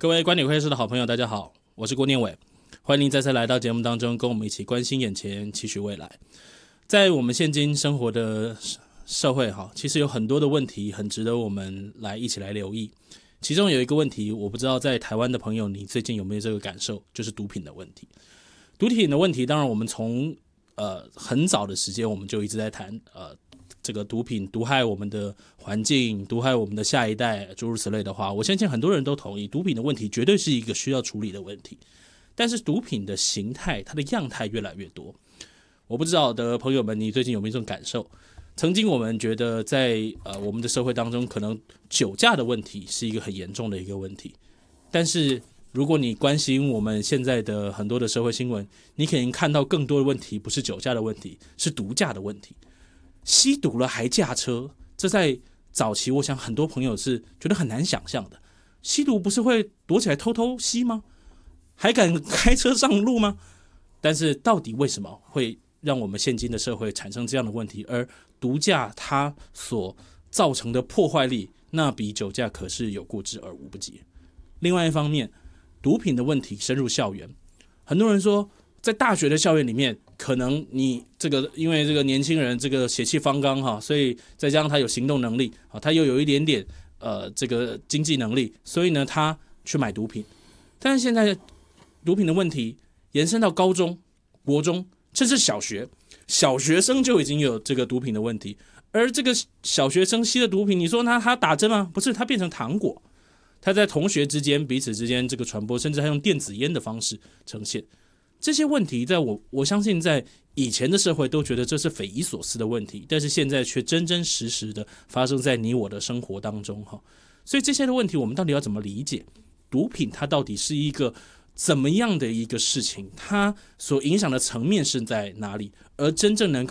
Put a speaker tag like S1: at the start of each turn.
S1: 各位观点会议室的好朋友，大家好，我是郭念伟，欢迎您再次来到节目当中，跟我们一起关心眼前，期许未来。在我们现今生活的社会，其实有很多的问题很值得我们一起来留意。其中有一个问题，我不知道在台湾的朋友，你最近有没有这个感受，就是毒品的问题。毒品的问题，当然我们从很早的时间我们就一直在谈这个毒品毒害我们的环境，毒害我们的下一代，诸如此类的话，我相信很多人都同意，毒品的问题绝对是一个需要处理的问题。但是毒品的形态，它的样态越来越多。我不知道的朋友们，你最近有没有这种感受？曾经我们觉得在我们的社会当中，可能酒驾的问题是一个很严重的一个问题。但是如果你关心我们现在的很多的社会新闻，你可能看到更多的问题不是酒驾的问题，是毒驾的问题。吸毒了还驾车，这在早期我想很多朋友是觉得很难想象的。吸毒不是会躲起来偷偷吸吗？还敢开车上路吗？但是到底为什么会让我们现今的社会产生这样的问题？而毒驾它所造成的破坏力，那比酒驾可是有过之而无不及。另外一方面，毒品的问题深入校园，很多人说在大学的校园里面，可能你因为这个年轻人这个血气方刚所以再加上他有行动能力他又有一点点这个经济能力，所以呢他去买毒品。但是现在毒品的问题延伸到高中、国中，甚至小学生就已经有这个毒品的问题。而这个小学生吸的毒品，你说他打针吗？不是，他变成糖果，他在同学之间彼此之间这个传播，甚至还用电子烟的方式呈现。这些问题在我相信在以前的社会都觉得这是匪夷所思的问题，但是现在却真真实实的发生在你我的生活当中。所以这些的问题我们到底要怎么理解？毒品它到底是一个怎么样的一个事情？它所影响的层面是在哪里？而真正能够